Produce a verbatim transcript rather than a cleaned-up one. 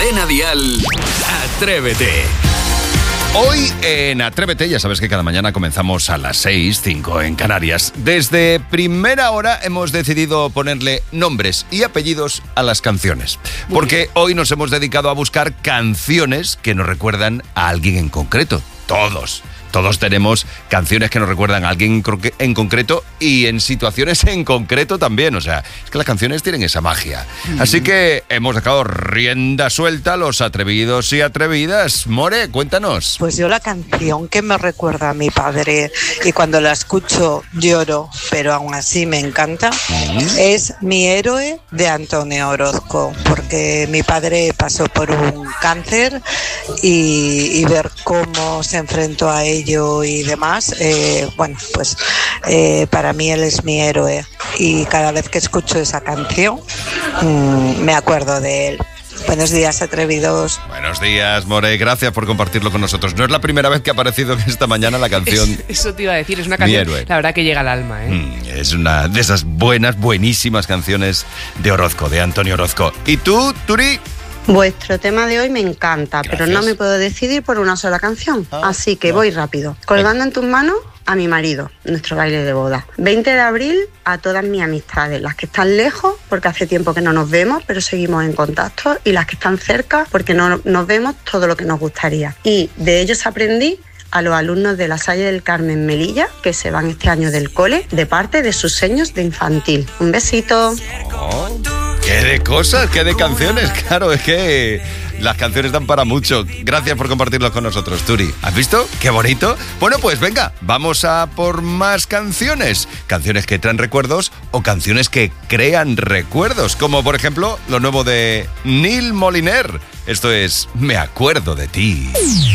Cadena Dial, Atrévete. Hoy en Atrévete, ya sabes que cada mañana comenzamos a las seis, cinco en Canarias. Desde primera hora hemos decidido ponerle nombres y apellidos a las canciones. Porque hoy nos hemos dedicado a buscar canciones que nos recuerdan a alguien en concreto. Todos. Todos tenemos canciones que nos recuerdan a alguien en concreto y en situaciones en concreto también. O sea, es que las canciones tienen esa magia. Mm. Así que hemos dejado rienda suelta a los atrevidos y atrevidas. More, cuéntanos. Pues yo la canción que me recuerda a mi padre y cuando la escucho lloro, pero aún así me encanta, mm. es Mi héroe de Antonio Orozco. Porque mi padre pasó por un cáncer y, y ver cómo se enfrentó a ello y demás, eh, bueno, pues eh, para mí él es mi héroe y cada vez que escucho esa canción mmm, me acuerdo de él. Buenos días, atrevidos. Buenos días, More. Gracias por compartirlo con nosotros. No es la primera vez que ha aparecido esta mañana la canción. Es, eso te iba a decir, es una canción, la verdad que llega al alma, ¿eh? Mm, es una de esas buenas, buenísimas canciones de Orozco, de Antonio Orozco. ¿Y tú, Turi? Vuestro tema de hoy me encanta, Gracias. Pero no me puedo decidir por una sola canción. Ah, así que no. voy rápido. Colgando en tus manos a mi marido, nuestro baile de boda. veinte de abril a todas mis amistades, las que están lejos porque hace tiempo que no nos vemos, pero seguimos en contacto, y las que están cerca porque no nos vemos todo lo que nos gustaría. Y de ellos aprendí a los alumnos de la Salle del Carmen Melilla, que se van este año del cole, de parte de sus seños de infantil. Un besito. Oh. ¡Qué de cosas! ¡Qué de canciones! Claro, es que las canciones dan para mucho. Gracias por compartirlos con nosotros, Turi. ¿Has visto? ¡Qué bonito! Bueno, pues venga, vamos a por más canciones. Canciones que traen recuerdos o canciones que crean recuerdos. Como, por ejemplo, lo nuevo de Neil Moliner. Esto es Me acuerdo de ti.